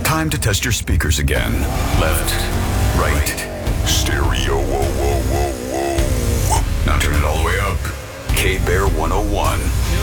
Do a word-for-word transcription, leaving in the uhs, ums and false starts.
Time to test your speakers again. Left, right, stereo. Whoa, whoa, whoa, whoa. Now turn it all the way up. K-Bear one oh one.